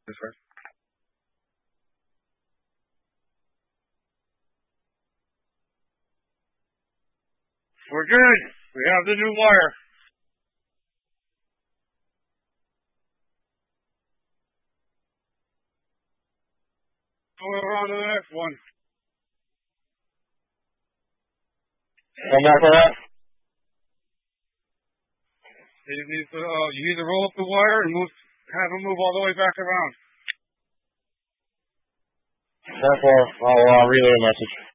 This way. We're good. We have the new wire. Going on to the next one. Come back for that. You need to roll up the wire and have them move all the way back around. Therefore, I'll relay a message.